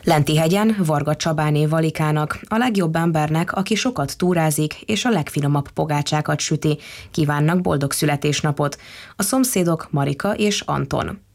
Lentihegyen Varga Csabáné Valikának, a legjobb embernek, aki sokat túrázik és a legfinomabb pogácsákat süti, kívánnak boldog születésnapot a szomszédok Marika és Anton.